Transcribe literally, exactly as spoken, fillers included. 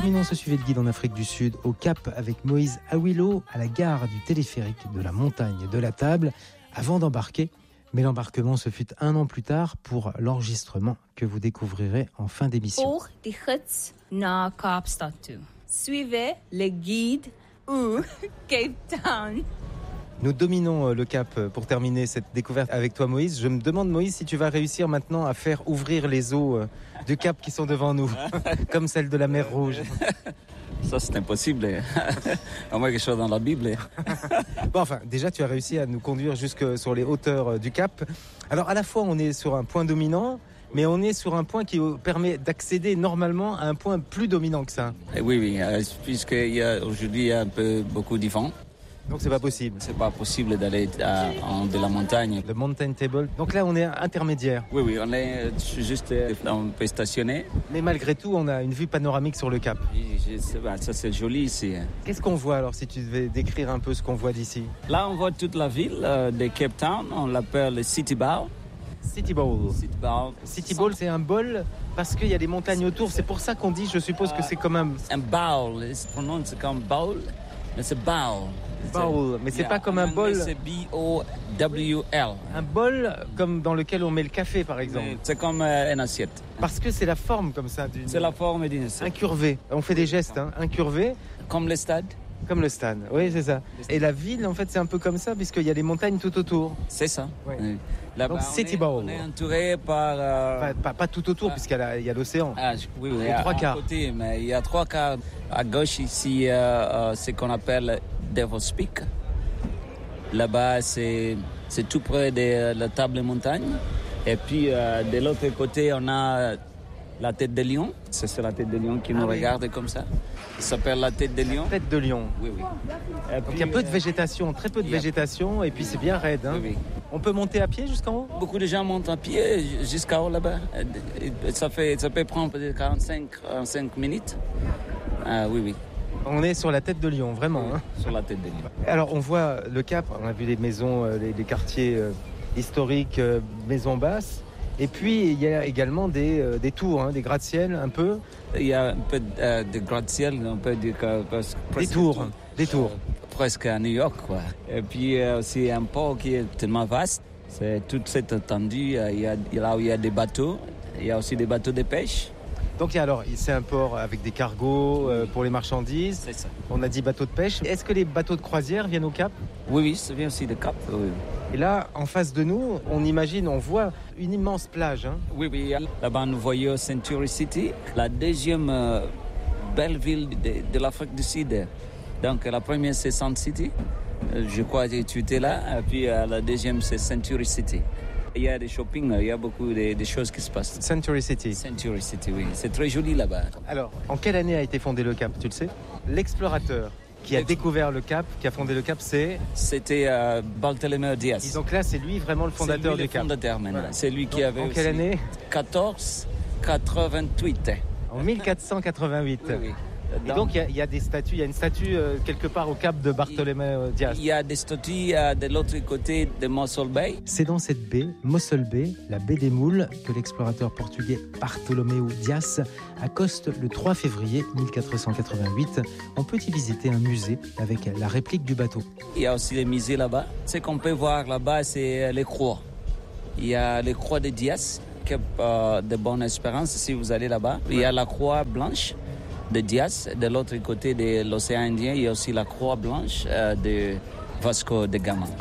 Terminons ce suivi de guide en Afrique du Sud au Cap avec Moïse Awilo à la gare du téléphérique de la montagne de la Table avant d'embarquer. Mais l'embarquement se fut un an plus tard pour l'enregistrement que vous découvrirez en fin d'émission. Pour die gids naar Kaapstad toe. Suivez le guide ou Cape Town. Nous dominons le Cap pour terminer cette découverte avec toi Moïse. Je me demande Moïse si tu vas réussir maintenant à faire ouvrir les eaux du Cap qui sont devant nous, comme celles de la mer Rouge. Ça c'est impossible, à moins que je sois dans la Bible. Bon enfin, déjà tu as réussi à nous conduire jusque sur les hauteurs du Cap. Alors à la fois on est sur un point dominant, mais on est sur un point qui permet d'accéder normalement à un point plus dominant que ça. Et oui, oui, puisqu'il y a aujourd'hui il y a un peu beaucoup de vent. Donc c'est pas possible. C'est pas possible d'aller à, en de la montagne. Le mountain table. Donc là on est intermédiaire. Oui, oui, on est juste on peut stationner. Mais malgré tout on a une vue panoramique sur le Cap. Je, je, bah, ça c'est joli ici. Qu'est-ce qu'on voit alors si tu devais décrire un peu ce qu'on voit d'ici? Là on voit toute la ville euh, de Cape Town. On l'appelle le City Bowl. City Bowl. City Bowl. City Bowl, c'est un bol parce qu'il y a des montagnes autour. C'est pour ça qu'on dit, je suppose que c'est comme un... Un bowl, il se prononce comme bowl, mais c'est bowl. Bowl, mais c'est yeah, pas comme un bol. C'est B O W L. Un bol comme dans lequel on met le café, par exemple. Mais c'est comme euh, une assiette. Parce que c'est la forme comme ça. D'une... C'est la forme d'une assiette. Incurvé. On fait des gestes, hein. Incurvé. Comme le stade. Comme le stade, oui, c'est ça. Et la ville, en fait, c'est un peu comme ça, puisqu'il y a les montagnes tout autour. C'est ça. Ouais. Oui. Là-bas, Donc, City Bowl. On est entouré par... Euh... Pas, pas, pas tout autour, ah. puisqu'il y a, y a l'océan. Ah, oui, oui. Il y a trois quarts. Côté, mais il y a trois quarts. À gauche, ici, euh, euh, ce qu'on appelle Devil's Peak. Là-bas, c'est, c'est tout près de la table montagne. Et puis, euh, de l'autre côté, on a la tête de lion. C'est, c'est la tête de lion qui nous ah, regarde oui. comme ça. Ça s'appelle la tête de lion. Tête de lion. Oui, oui. Et puis, il y a peu de végétation, très peu de végétation, et puis c'est bien raide. Hein. Oui, oui. On peut monter à pied jusqu'en haut? Beaucoup de gens montent à pied jusqu'en haut là-bas. Ça, fait, ça peut prendre peut-être quarante-cinq minutes. Ah, oui, oui. On est sur la tête de lion, vraiment. Oui, hein. Sur la tête de lion. Alors, on voit le Cap, on a vu les maisons, les, les quartiers euh, historiques, euh, maisons basses. Et puis, il y a également des, euh, des tours, hein, des gratte-ciel un peu. Il y a un peu euh, de gratte-ciel, un peu de... Euh, des tours, des tours. Euh, presque à New York, quoi. Et puis, euh, aussi un port qui est tellement vaste. C'est toute cette étendue. Il y a, là où il y a des bateaux, il y a aussi des bateaux de pêche. Donc alors, c'est un port avec des cargos euh, pour les marchandises. C'est ça. On a dit bateaux de pêche. Est-ce que les bateaux de croisière viennent au Cap? Oui, oui, ça vient aussi de Cap. Oui. Et là, en face de nous, on imagine, on voit une immense plage. Hein. Oui, oui. Là-bas, nous voyons Century City, la deuxième euh, belle ville de, de l'Afrique du Sud. Donc la première, c'est Sun City. Je crois que tu étais là. Et puis euh, la deuxième, c'est Century City. Il y a des shopping, il y a beaucoup de, de choses qui se passent. Century City. Century City, oui. C'est très joli là-bas. Alors, en quelle année a été fondé le Cap, tu le sais? L'explorateur qui a découvert le Cap, qui a fondé le Cap, c'est... C'était euh, Bartholomew Diaz. Et donc là, c'est lui vraiment le fondateur du Cap. C'est lui le fondateur maintenant. Voilà. C'est lui qui donc, avait en aussi... quelle année? quatorze quatre-vingt-huit. En mille quatre cent quatre-vingt-huit. Oui, oui. Et donc, il y, y a des statues, il y a une statue euh, quelque part au Cap de Bartholomew Diaz. Il y a des statues euh, de l'autre côté de Mossel Bay. C'est dans cette baie, Mossel Bay, la baie des Moules, que l'explorateur portugais Bartholomew Diaz accoste le trois février mille quatre cent quatre-vingt-huit. On peut y visiter un musée avec la réplique du bateau. Il y a aussi les musées là-bas. Ce qu'on peut voir là-bas, c'est les croix. Il y a les croix de Diaz, Cap euh, de Bonne-Espérance, si vous allez là-bas. Il y a la croix blanche de Diaz. De l'autre côté de l'océan Indien, il y a aussi la croix blanche euh, de Vasco de Gama.